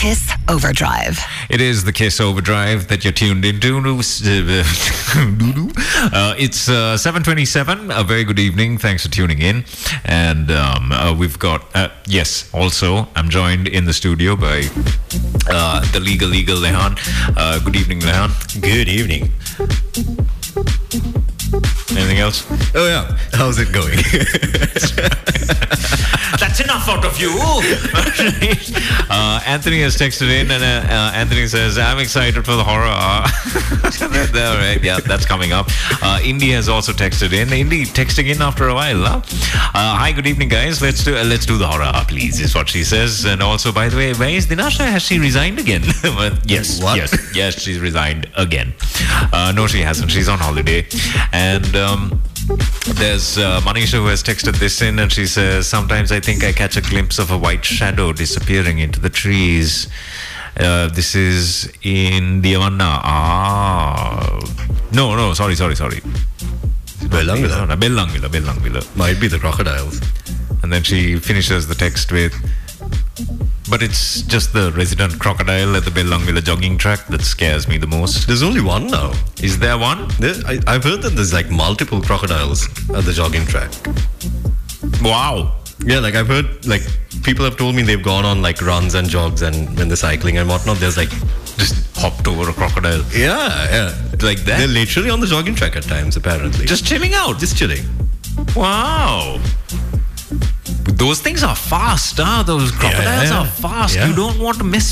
Kiss Overdrive. It is the Kiss Overdrive that you're tuned into. It's 7:27. A very good evening. Thanks for tuning in. And we've got, yes, also, I'm joined in the studio by the legal Lehan. Good evening, Lehan. Good evening. Anything else? Oh yeah, how's it going? That's enough out of you. Anthony has texted in, and Anthony says, "I'm excited for the horror." All right, yeah, that's coming up. Indy has also texted in. Indy texting in after a while. Huh? Hi, good evening, guys. Let's do the horror, please. Is what she says. And also, by the way, where is Dinasha? Has she resigned again? Yes, what? yes, she's resigned again. No, she hasn't. She's on holiday, and. There's Manisha who has texted this in, and she says, sometimes I think I catch a glimpse of a white shadow disappearing into the trees. This is in the Avanna. No, sorry. Bellangvilla. Might be the crocodiles. And then she finishes the text with, but it's just the resident crocodile at the Bellangvilla jogging track that scares me the most. There's only one now. Is there one? I've heard that there's like multiple crocodiles at the jogging track. Wow. Yeah, like I've heard, like people have told me they've gone on like runs and jogs, and when they're cycling and whatnot, there's like just hopped over a crocodile. Yeah. Like that? They're literally on the jogging track at times, apparently. Just chilling out. Just chilling. Wow. Those things are fast, huh? Those crocodiles are fast. Yeah. You don't want to mess